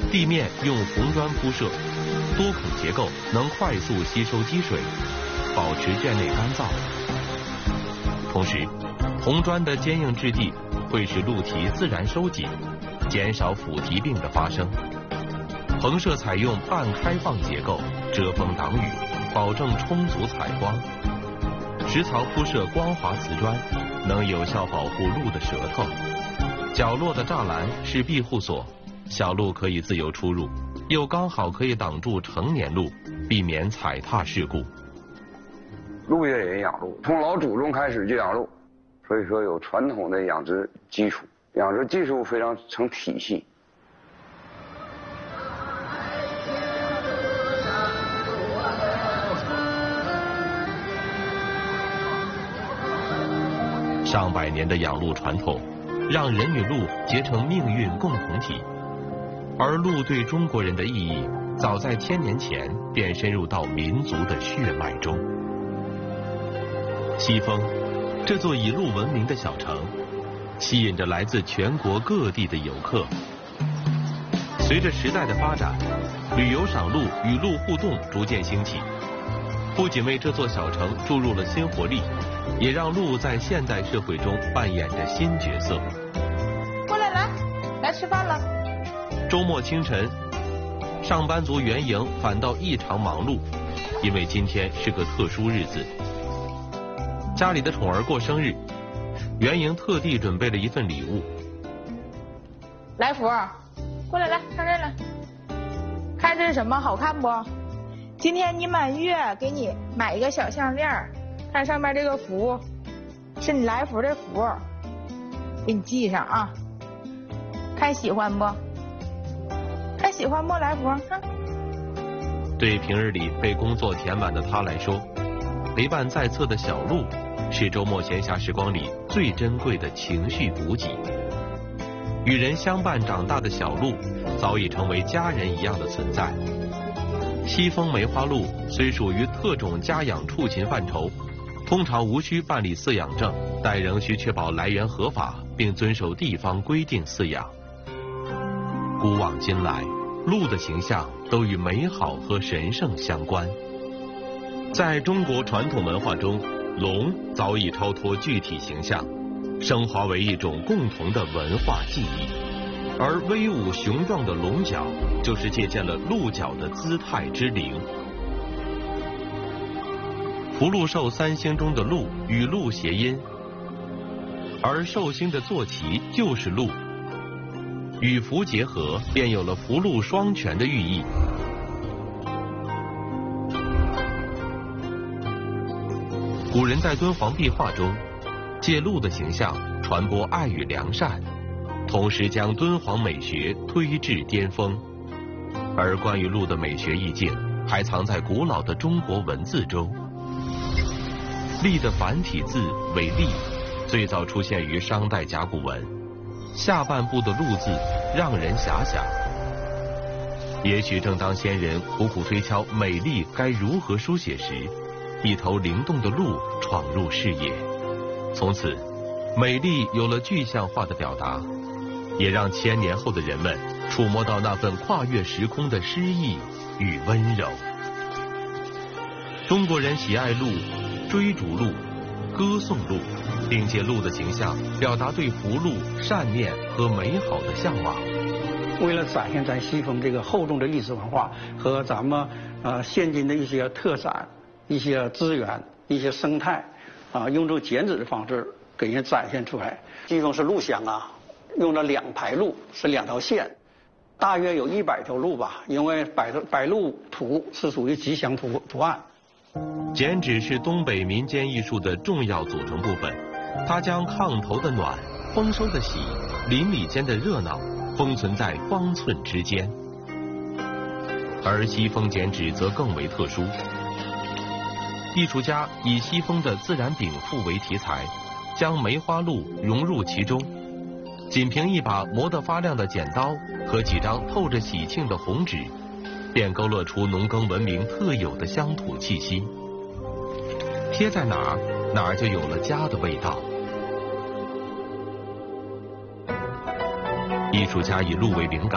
地面用红砖铺设，多孔结构能快速吸收积水，保持圈内干燥。同时，红砖的坚硬质地会使路体自然收紧，减少腐蚀病的发生。棚设采用半开放结构，遮风挡雨，保证充足采光。石槽铺设光滑瓷砖，能有效保护路的舌头。角落的栅栏是庇护所，小路可以自由出入，又刚好可以挡住成年鹿，避免踩踏事故。 鹿业人养鹿，从老祖宗开始就养鹿，所以说有传统的养殖基础，养殖技术非常成体系。 上百年的养鹿传统，让人与鹿结成命运共同体。而鹿对中国人的意义，早在1000年前便深入到民族的血脉中。西丰，这座以鹿闻名的小城，吸引着来自全国各地的游客。随着时代的发展，旅游赏鹿与鹿互动逐渐兴起，不仅为这座小城注入了新活力，也让鹿在现代社会中扮演着新角色。 过来，来吃饭了。 周末清晨，上班族袁莹反倒异常忙碌，因为今天是个特殊日子。家里的宠儿过生日，袁莹特地准备了一份礼物。 来福，过来，上这儿来。看这是什么，好看不？今天你满月，给你买一个小项链，看上面这个福，是你来福的福，给你系上啊。看喜欢不？看喜欢不？来福，看。 对平日里被工作填满的他来说，陪伴在侧的小鹿是周末闲暇时光里最珍贵的情绪补给。与人相伴长大的小鹿，早已成为家人一样的存在。西丰梅花鹿虽属于特种家养畜禽范畴，通常无需办理饲养证，但仍需确保来源合法，并遵守地方规定饲养。古往今来，鹿的形象都与美好和神圣相关。在中国传统文化中，龙早已超脱具体形象，升华为一种共同的文化记忆。而威武雄壮的龙角，就是借鉴了鹿角的姿态之灵。福禄寿3星中的鹿与鹿谐音，而寿星的坐骑就是鹿，与福结合，便有了福禄双全的寓意。古人在敦煌壁画中借鹿的形象传播爱与良善，同时将敦煌美学推至巅峰。而关于鹿的美学意境，还藏在古老的中国文字中。隶的繁体字为隶，最早出现于商代甲骨文，下半部的鹿字让人遐想。也许正当先人苦苦推敲美丽该如何书写时，一头灵动的鹿闯入视野，从此美丽有了具象化的表达，也让1000年后的人们触摸到那份跨越时空的诗意与温柔。中国人喜爱鹿，追逐鹿，歌颂鹿，并借鹿的形象表达对福禄、善念和美好的向往。 为了展现咱西丰这个厚重的历史文化和咱们现今的一些特产、一些资源、一些生态用这种剪纸的方式给人展现出来。西丰是鹿乡啊，用了2排鹿，是2条线，大约有100条鹿吧，因为白鹿图是属于吉祥图案。 剪纸是东北民间艺术的重要组成部分，它将炕头的暖、丰收的喜、邻里间的热闹封存在方寸之间。而西丰剪纸则更为特殊，艺术家以西丰的自然禀赋为题材，将梅花鹿融入其中，仅凭一把磨得发亮的剪刀和几张透着喜庆的红纸，便勾勒出农耕文明特有的乡土气息。贴在哪儿，哪儿就有了家的味道。艺术家以鹿为灵感，